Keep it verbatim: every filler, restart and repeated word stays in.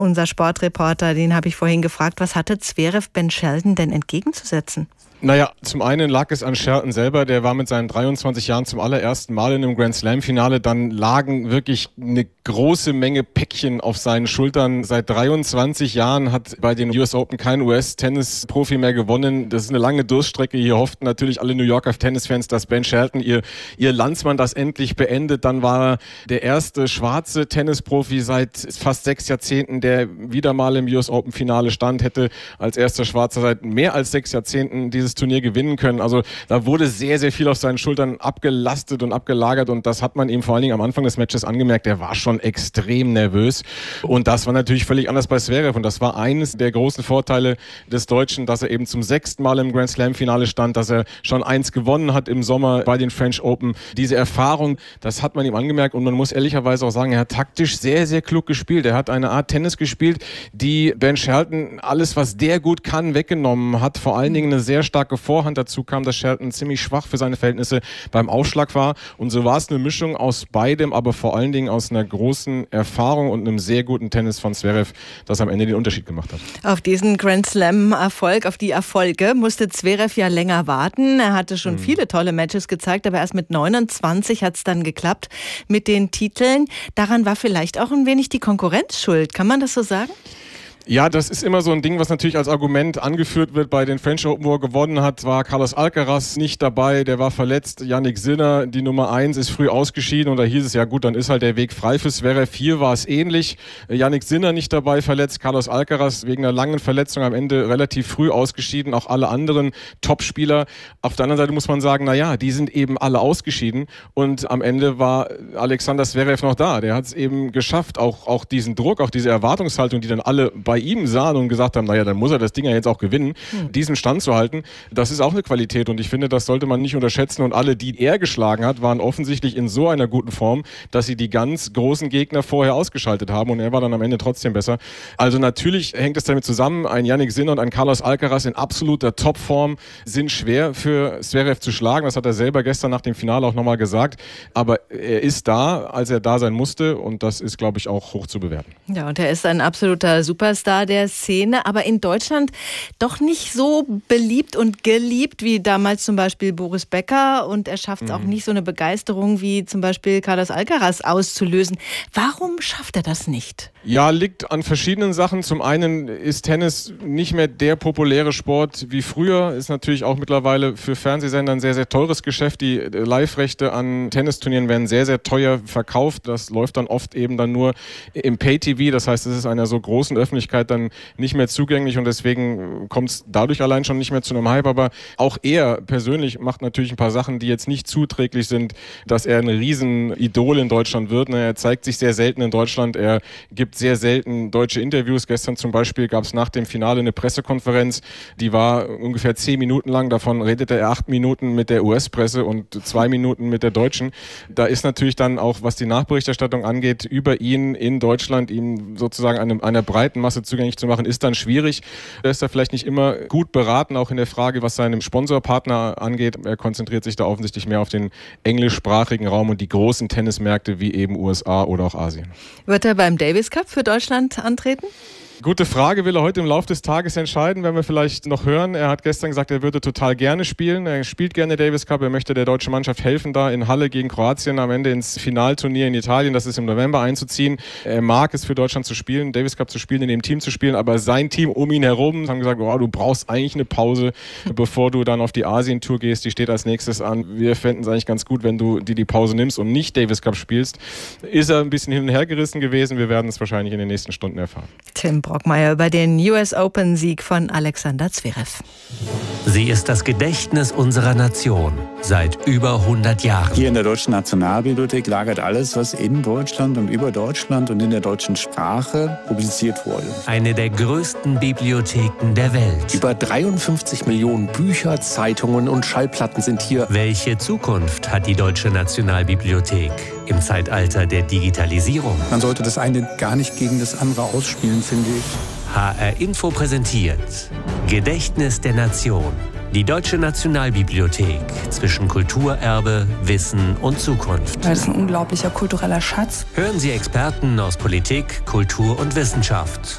unser Sportreporter, den habe ich vorhin gefragt, was hatte Zverev Ben Shelton denn entgegenzusetzen? Naja, zum einen lag es an Shelton selber, der war mit seinen dreiundzwanzig Jahren zum allerersten Mal in einem Grand Slam-Finale. Dann lagen wirklich eine große Menge Päckchen auf seinen Schultern. Seit dreiundzwanzig Jahren hat bei den U S Open kein U S-Tennis-Profi mehr gewonnen. Das ist eine lange Durststrecke. Hier hofften natürlich alle New Yorker Tennisfans, dass Ben Shelton, ihr, ihr Landsmann, das endlich beendet. Dann war er der erste schwarze Tennisprofi seit fast sechs Jahrzehnten, der wieder mal im U S Open-Finale stand, hätte als erster Schwarzer seit mehr als sechs Jahrzehnten dieses Turnier gewinnen können. Also da wurde sehr, sehr viel auf seinen Schultern abgelastet und abgelagert und das hat man ihm vor allen Dingen am Anfang des Matches angemerkt. Er war schon extrem nervös und das war natürlich völlig anders bei Zverev und das war eines der großen Vorteile des Deutschen, dass er eben zum sechsten Mal im Grand Slam Finale stand, dass er schon eins gewonnen hat im Sommer bei den French Open. Diese Erfahrung, das hat man ihm angemerkt und man muss ehrlicherweise auch sagen, er hat taktisch sehr, sehr klug gespielt. Er hat eine Art Tennis gespielt, die Ben Shelton alles, was der gut kann, weggenommen hat. Vor allen Dingen eine sehr starke Vorhand. Dazu kam, dass Shelton ziemlich schwach für seine Verhältnisse beim Aufschlag war. Und so war es eine Mischung aus beidem, aber vor allen Dingen aus einer großen Erfahrung und einem sehr guten Tennis von Zverev, das am Ende den Unterschied gemacht hat. Auf diesen Grand Slam-Erfolg, auf die Erfolge musste Zverev ja länger warten. Er hatte schon mhm. viele tolle Matches gezeigt, aber erst mit neunundzwanzig hat es dann geklappt mit den Titeln. Daran war vielleicht auch ein wenig die Konkurrenz schuld. Kann man das so sagen? Ja, das ist immer so ein Ding, was natürlich als Argument angeführt wird. Bei den French Open, wo er gewonnen hat, war Carlos Alcaraz nicht dabei, der war verletzt. Jannik Sinner, die Nummer eins, ist früh ausgeschieden und da hieß es, ja gut, dann ist halt der Weg frei für Zverev. Hier war es ähnlich. Jannik Sinner nicht dabei, verletzt. Carlos Alcaraz wegen einer langen Verletzung am Ende relativ früh ausgeschieden. Auch alle anderen Topspieler. Auf der anderen Seite muss man sagen, na ja, die sind eben alle ausgeschieden und am Ende war Alexander Zverev noch da. Der hat es eben geschafft, auch, auch diesen Druck, auch diese Erwartungshaltung, die dann alle bei ihm sahen und gesagt haben, naja, dann muss er das Ding ja jetzt auch gewinnen, hm. diesen Stand zu halten, das ist auch eine Qualität und ich finde, das sollte man nicht unterschätzen und alle, die er geschlagen hat, waren offensichtlich in so einer guten Form, dass sie die ganz großen Gegner vorher ausgeschaltet haben und er war dann am Ende trotzdem besser. Also natürlich hängt es damit zusammen, ein Jannik Sinner und ein Carlos Alcaraz in absoluter Topform sind schwer für Zverev zu schlagen, das hat er selber gestern nach dem Finale auch nochmal gesagt, aber er ist da, als er da sein musste und das ist, glaube ich, auch hoch zu bewerten. Ja, und er ist ein absoluter Superstar der Szene, aber in Deutschland doch nicht so beliebt und geliebt wie damals zum Beispiel Boris Becker und er schafft es mhm. auch nicht so eine Begeisterung wie zum Beispiel Carlos Alcaraz auszulösen. Warum schafft er das nicht? Ja, liegt an verschiedenen Sachen. Zum einen ist Tennis nicht mehr der populäre Sport wie früher. Ist natürlich auch mittlerweile für Fernsehsender ein sehr, sehr teures Geschäft. Die Live-Rechte an Tennisturnieren werden sehr, sehr teuer verkauft. Das läuft dann oft eben dann nur im Pay-T V. Das heißt, es ist einer so großen Öffentlichkeit dann nicht mehr zugänglich und deswegen kommt es dadurch allein schon nicht mehr zu einem Hype. Aber auch er persönlich macht natürlich ein paar Sachen, die jetzt nicht zuträglich sind, dass er ein Riesenidol in Deutschland wird. Er zeigt sich sehr selten in Deutschland. Er gibt sehr selten deutsche Interviews. Gestern zum Beispiel gab es nach dem Finale eine Pressekonferenz, die war ungefähr zehn Minuten lang. Davon redete er acht Minuten mit der U S-Presse und zwei Minuten mit der deutschen. Da ist natürlich dann auch, was die Nachberichterstattung angeht, über ihn in Deutschland, ihm sozusagen einem, einer breiten Masse zugänglich zu machen, ist dann schwierig. Er ist da vielleicht nicht immer gut beraten, auch in der Frage, was seinen Sponsorpartner angeht. Er konzentriert sich da offensichtlich mehr auf den englischsprachigen Raum und die großen Tennismärkte wie eben U S A oder auch Asien. Wird er beim Davis Cup für Deutschland antreten? Gute Frage, will er heute im Laufe des Tages entscheiden, werden wir vielleicht noch hören. Er hat gestern gesagt, er würde total gerne spielen. Er spielt gerne Davis Cup, er möchte der deutschen Mannschaft helfen, da in Halle gegen Kroatien am Ende ins Finalturnier in Italien, das ist im November, einzuziehen. Er mag es für Deutschland zu spielen, Davis Cup zu spielen, in dem Team zu spielen, aber sein Team um ihn herum haben gesagt, oh, du brauchst eigentlich eine Pause, bevor du dann auf die Asien-Tour gehst, die steht als nächstes an. Wir fänden es eigentlich ganz gut, wenn du dir die Pause nimmst und nicht Davis Cup spielst. Ist er ein bisschen hin und her gerissen gewesen, wir werden es wahrscheinlich in den nächsten Stunden erfahren. Tim Brockmeier über den U S Open-Sieg von Alexander Zverev. Sie ist das Gedächtnis unserer Nation seit über hundert Jahren. Hier in der Deutschen Nationalbibliothek lagert alles, was in Deutschland und über Deutschland und in der deutschen Sprache publiziert wurde. Eine der größten Bibliotheken der Welt. Über dreiundfünfzig Millionen Bücher, Zeitungen und Schallplatten sind hier. Welche Zukunft hat die Deutsche Nationalbibliothek im Zeitalter der Digitalisierung? Man sollte das eine gar nicht gegen das andere ausspielen, finde ich. H R Info präsentiert Gedächtnis der Nation. Die Deutsche Nationalbibliothek zwischen Kulturerbe, Wissen und Zukunft. Das ist ein unglaublicher kultureller Schatz. Hören Sie Experten aus Politik, Kultur und Wissenschaft